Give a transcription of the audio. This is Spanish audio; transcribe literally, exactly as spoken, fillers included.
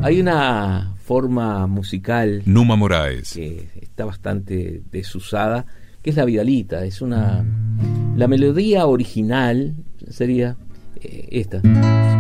Hay una forma musical Numa Moraes, que está bastante desusada, que es la vidalita. Es una... La melodía original sería eh, esta.